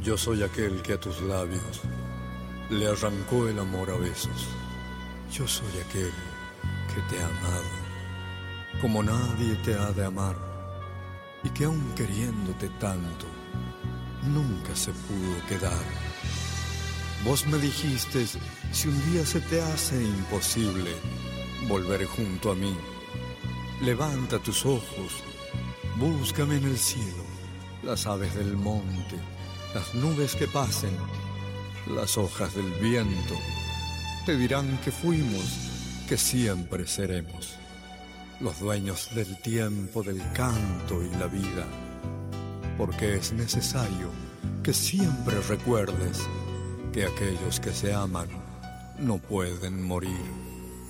Yo soy aquel que a tus labios le arrancó el amor a besos. Yo soy aquel que te ha amado como nadie te ha de amar, y que aun queriéndote tanto, nunca se pudo quedar. Vos me dijiste, si un día se te hace imposible volver junto a mí, levanta tus ojos, búscame en el cielo, las aves del monte, las nubes que pasen, las hojas del viento, te dirán que fuimos, que siempre seremos, los dueños del tiempo, del canto y la vida, porque es necesario que siempre recuerdes que aquellos que se aman no pueden morir.